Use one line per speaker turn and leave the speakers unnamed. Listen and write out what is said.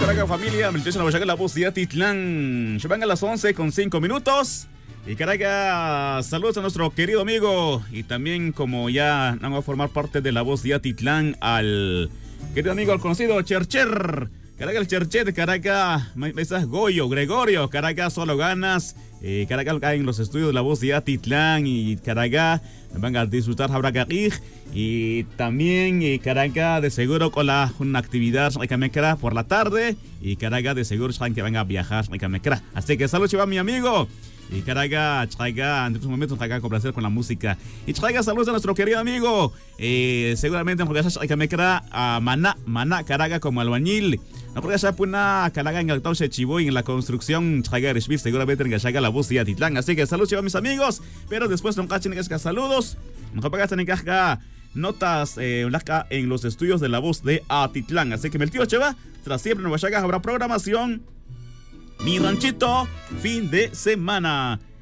caraca familia, me la voz de Atitlán. Se van a las 11:05. Y caraca, saludos a nuestro querido amigo. Y también, como ya van a formar parte de la voz de Atitlán, al querido amigo, al conocido Chercher. Caraca, el Chercher, caraca, mesas Goyo, Gregorio, caraca, solo ganas. Caraca, acá en los estudios de la voz de Atitlán. Y caraca, van a disfrutar Habracagij. Y también, caraca, de seguro con una actividad por la tarde. Y caraca, de seguro saben que van a viajar. Así que saludos, chiva, mi amigo. Y caraca, traiga, en estos momentos traiga con placer con la música. Y traiga saludos a nuestro querido amigo. Seguramente en a Maná, caraca, como albañil. No porque ya puna caraca en el tauche chivoy en la construcción. Traiga recibir seguramente en que la voz de Atitlán. Así que saludos, chiva, mis amigos. Pero después no cachen que saludos. No pagas en caja notas en los estudios de la voz de Atitlán. Así que el tío Cheva, tras siempre en Huachaca habrá programación. Mi ranchito, fin de semana.